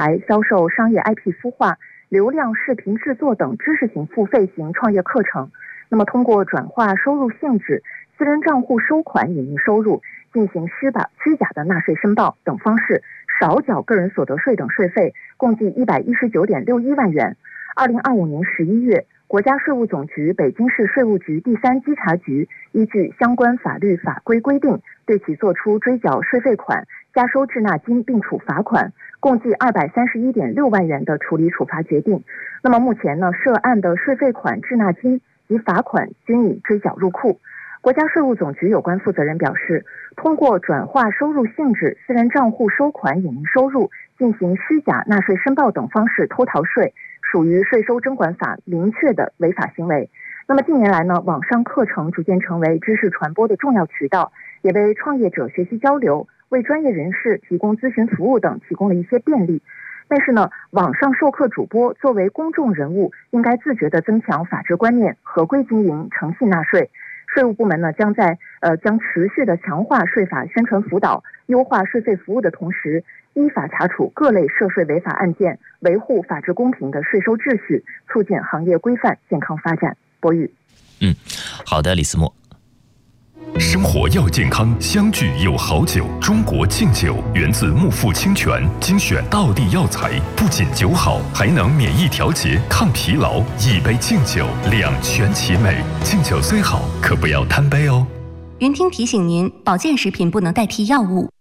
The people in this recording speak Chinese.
台销售商业 IP 孵化、流量视频制作等知识型付费型创业课程。那么通过转化收入性质、私人账户收款隐匿收入、进行虚假的纳税申报等方式少缴个人所得税等税费，共计119.61万元。2025年11月，国家税务总局北京市税务局第3稽查局依据相关法律法规规定，对其作出追缴税费款、加收滞纳金并处罚款，共计231.6万元的处理处罚决定。那么目前呢，涉案的税费款、滞纳金及罚款均已追缴入库。国家税务总局有关负责人表示，通过转化收入性质、私人账户收款隐匿收入、进行虚假纳税申报等方式偷逃税，属于税收征管法明确的违法行为。那么近年来呢，网上课程逐渐成为知识传播的重要渠道，也为创业者学习交流、为专业人士提供咨询服务等提供了一些便利。但是呢，网上授课主播作为公众人物，应该自觉地增强法治观念，合规经营，诚信纳税。税务部门呢，将持续的强化税法宣传辅导，优化税费服务的同时，依法查处各类涉税违法案件，维护法治公平的税收秩序，促进行业规范健康发展。博宇， 好的，李思墨。 生活要健康，相聚有好酒。中国敬酒源自木富清泉，精选道地药材，不仅酒好，还能免疫调节、抗疲劳。一杯敬酒，两全其美。敬酒虽好，可不要贪杯哦。 云听提醒您，保健食品不能代替药物。